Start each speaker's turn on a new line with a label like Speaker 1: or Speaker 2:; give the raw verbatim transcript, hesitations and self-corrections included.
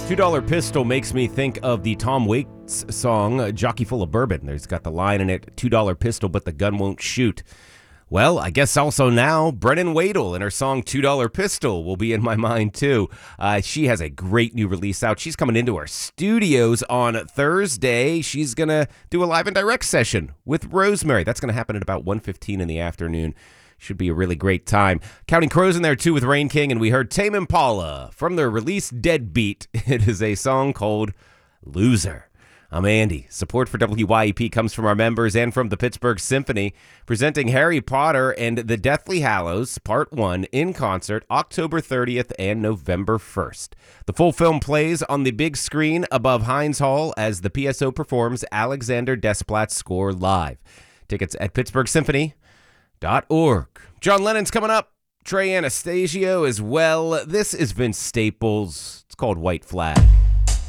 Speaker 1: Two Dollar Pistol makes me think of the Tom Waits song, uh, Jockey Full of Bourbon. There's got the line in it, Two Dollar Pistol, but the gun won't shoot. Well, I guess also now, Brennan Wadel and her song Two Dollar Pistol will be in my mind too. Uh, she has a great new release out. She's coming into our studios on Thursday. She's going to do a live and direct session with Rosemary. That's going to happen at about one fifteen in the afternoon. Should be a really great time. Counting Crows in there too with Rain King, and we heard Tame Impala from their release Deadbeat. It is a song called Loser. I'm Andy. Support for W Y E P comes from our members and from the Pittsburgh Symphony, presenting Harry Potter and the Deathly Hallows Part one in concert October thirtieth and November first. The full film plays on the big screen above Heinz Hall as the P S O performs Alexander Desplat's score live. Tickets at pittsburgh symphony dot org. John Lennon's coming up. Trey Anastasio as well. This is Vince Staples. It's called White Flag.